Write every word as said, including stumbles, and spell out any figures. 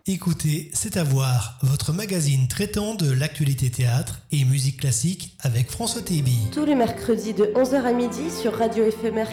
Écoutez, c'est à voir, votre magazine traitant de l'actualité théâtre et musique classique avec François Tébi. Tous les mercredis de onze heures à midi sur Radio Éphémère